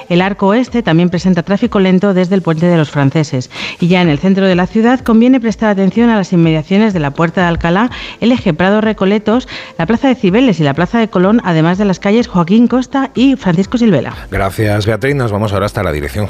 El Arco Oeste también presenta tráfico lento desde el Puente de los Franceses. Y ya en el centro de la ciudad conviene prestar atención a las inmediaciones de la Puerta de Alcalá, el Eje Prado-Recoletos, la Plaza de Cibeles y la Plaza de Colón, además de las calles Joaquín Costa y Francisco Silvela. Gracias, Beatriz. Nos vamos ahora hasta la Dirección